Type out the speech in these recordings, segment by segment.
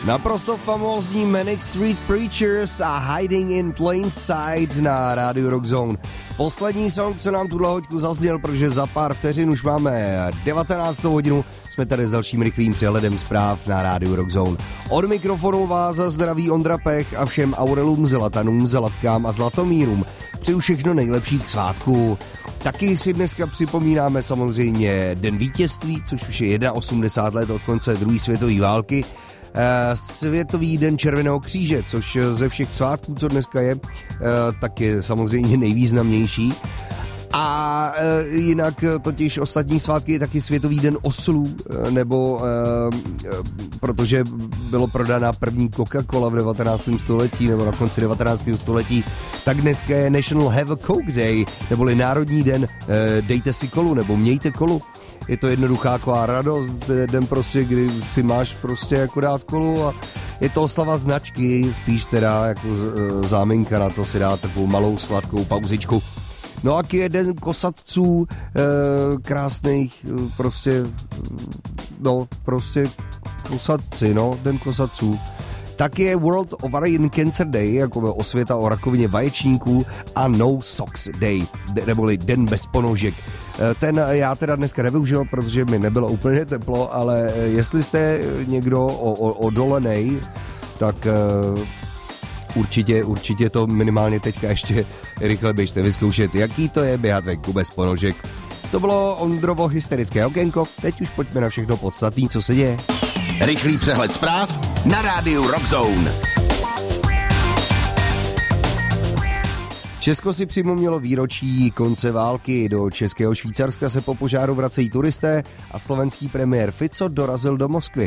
Naprosto famózní Manic Street Preachers a Hiding in Plain Sight na rádiu Rock Zone. Poslední song, co nám tuhle hoďku zazněl, protože za pár vteřin už máme 19. hodinu. Jsme tady s dalším rychlým přehledem zpráv na rádiu Rock Zone. Od mikrofonu vás zdraví Ondra Pech a všem Aurelům, Zlatanům, Zlatkám a Zlatomírům přeju všechno nejlepší k svátku. Taky si dneska připomínáme samozřejmě Den vítězství, což už je 81 let od konce druhé světové války. Světový den Červeného kříže, což ze všech svátků, co dneska je, tak je samozřejmě nejvýznamnější. A jinak totiž ostatní svátky je taky Světový den oslů, nebo protože bylo prodána první Coca-Cola v 19. století nebo na konci 19. století, tak dneska je National Have a Coke Day, neboli Národní den dejte si kolu, nebo mějte kolu. Je to jednoduchá taková radost, den prostě, kdy si máš prostě jako dát kolu a je to oslava značky, spíš teda jako záminka na to si dát takovou malou sladkou pauzičku. No a je den kosatců, krásných, prostě kosatci, den kosatců. Tak je World Ovarian Cancer Day, jako osvěta o rakovině vaječníků, a No Socks Day, neboli den bez ponožek. Ten já teda dneska nevyužil, protože mi nebylo úplně teplo, ale jestli jste někdo odolenej, tak určitě to minimálně teďka ještě rychle běžte vyzkoušet, jaký to je běhat venku bez ponožek. To bylo Ondrovo hysterické okénko, teď už pojďme na všechno podstatné, co se děje. Rychlý přehled zpráv na rádiu Rock Zone. Česko si připomnělo výročí konce války. Do českého Švýcarska se po požáru vracejí turisté a slovenský premiér Fico dorazil do Moskvy.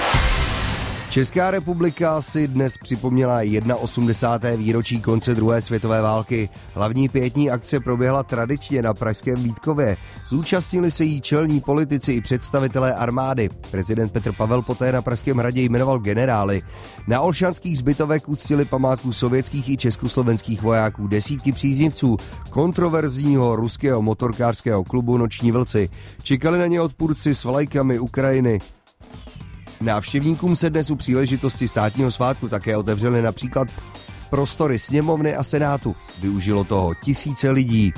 Česká republika si dnes připomněla 81. výročí konce druhé světové války. Hlavní pietní akce proběhla tradičně na pražském Vítkově. Zúčastnili se jí čelní politici i představitelé armády. Prezident Petr Pavel poté na Pražském hradě jmenoval generály. Na olšanských hřbitovech uctili památku sovětských i československých vojáků desítky příznivců kontroverzního ruského motorkářského klubu Noční vlci. Čekali na ně odpůrci s vlajkami Ukrajiny. Návštěvníkům se dnes u příležitosti státního svátku také otevřely například prostory sněmovny a senátu. Využilo toho tisíce lidí.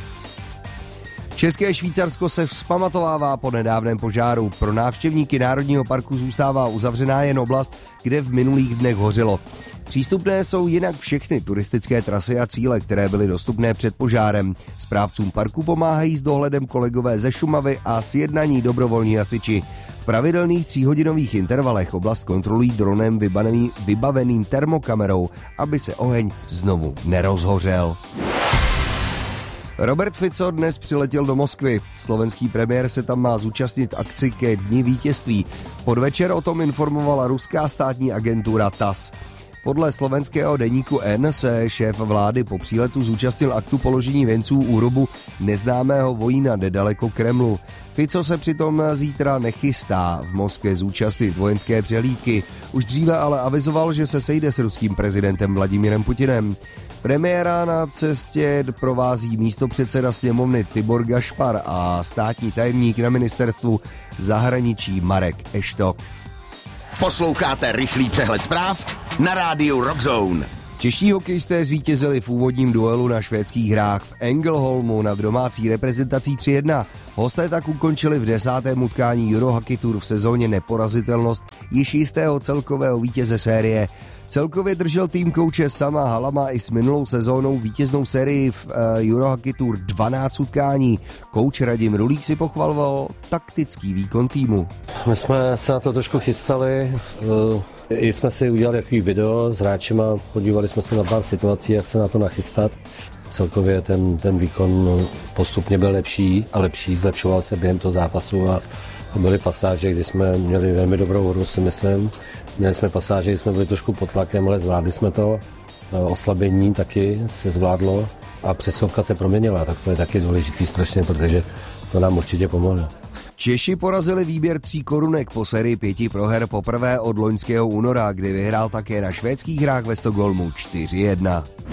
České Švýcarsko se vzpamatovává po nedávném požáru. Pro návštěvníky Národního parku zůstává uzavřená jen oblast, kde v minulých dnech hořelo. Přístupné jsou jinak všechny turistické trasy a cíle, které byly dostupné před požárem. Správcům parku pomáhají s dohledem kolegové ze Šumavy a sjednaní dobrovolní hasiči. V pravidelných 3hodinových intervalech oblast kontrolují dronem vybaveným termokamerou, aby se oheň znovu nerozhořel. Robert Fico dnes přiletěl do Moskvy. Slovenský premiér se tam má zúčastnit akci ke Dni vítězství. Podvečer o tom informovala ruská státní agentura TASS. Podle slovenského deníku N se šéf vlády po příletu zúčastnil aktu položení věnců u hrobu neznámého vojína nedaleko Kremlu. Fico se přitom zítra nechystá v Moskvě zúčastnit vojenské přehlídky. Už dříve ale avizoval, že se sejde s ruským prezidentem Vladimírem Putinem. Premiéra na cestě provází místopředseda sněmovny Tibor Gašpar a státní tajemník na ministerstvu zahraničí Marek Eštok. Posloucháte rychlý přehled zpráv na rádiu Rock Zone. Čeští hokejisté zvítězili v úvodním duelu na švédských hrách v Ängelholmu nad domácí reprezentací 3-1. Hosté tak ukončili v 10. utkání Eurohockey Tour v sezóně neporazitelnost již jistého celkového vítěze série. Celkově držel tým kouče Sama Halama i s minulou sezónou vítěznou sérii v Eurohockey Tour 12 utkání. Kouč Radim Rulík si pochvaloval taktický výkon týmu. My jsme se na to trošku chystali, i jsme si udělali takový video s hráčima, podívali jsme se na pár situací, jak se na to nachystat. Celkově ten výkon postupně byl lepší a lepší, zlepšoval se během toho zápasu a byly pasáže, kdy jsme měli velmi dobrou hru, si myslím. Měli jsme pasáže, kdy jsme byli trošku pod tlakem, ale zvládli jsme to. Oslabení taky se zvládlo a přesilovka se proměnila, tak to je taky důležitý strašně, protože to nám určitě pomohlo. Češi porazili výběr 3 korunek po sérii 5 proher poprvé od loňského února, kdy vyhrál také na švédských hrách ve Stockholmu 4-1.